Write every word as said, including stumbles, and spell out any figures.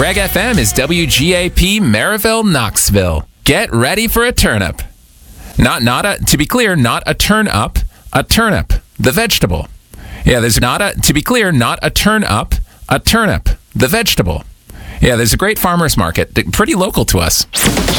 Reg F M is W G A P Maryville, Knoxville. Get ready for a turnip. Not, not a, to be clear, not a turn up, a turnip, the vegetable. Yeah, there's not a, to be clear, not a turn up, a turnip, the vegetable. Yeah, there's a great farmer's market, pretty local to us.